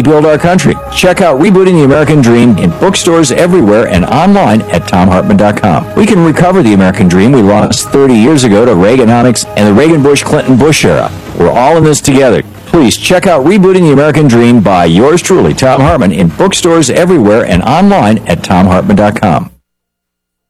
rebuild our country. Check out Rebooting the American Dream in bookstores everywhere and online at TomHartman.com. We can recover the American dream we lost 30 years ago to Reaganomics and the Reagan-Bush-Clinton-Bush era. We're all in this together. Please check out Rebooting the American Dream by yours truly, Tom Hartman, in bookstores everywhere and online at TomHartman.com.